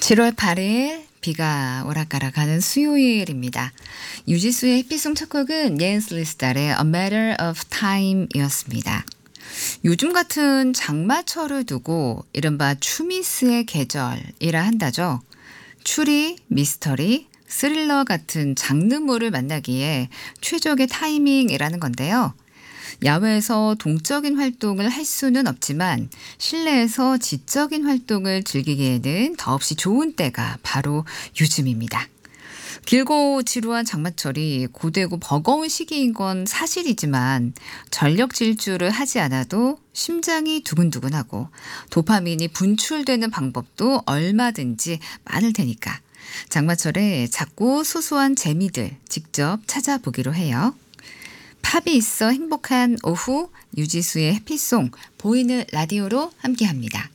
7월 8일 비가 오락가락하는 수요일입니다. 유지수의 해피송 첫 곡은 옌스 리스달의 A Matter of Time이었습니다. 요즘 같은 장마철을 두고 이른바 추미스의 계절이라 한다죠. 추리, 미스터리, 스릴러 같은 장르물을 만나기에 최적의 타이밍이라는 건데요. 야외에서 동적인 활동을 할 수는 없지만 실내에서 지적인 활동을 즐기기에는 더없이 좋은 때가 바로 요즘입니다. 길고 지루한 장마철이 고되고 버거운 시기인 건 사실이지만 전력 질주를 하지 않아도 심장이 두근두근하고 도파민이 분출되는 방법도 얼마든지 많을 테니까 장마철에 작고 소소한 재미들 직접 찾아보기로 해요. 팝이 있어 행복한 오후 유지수의 해피송 보이는 라디오로 함께합니다.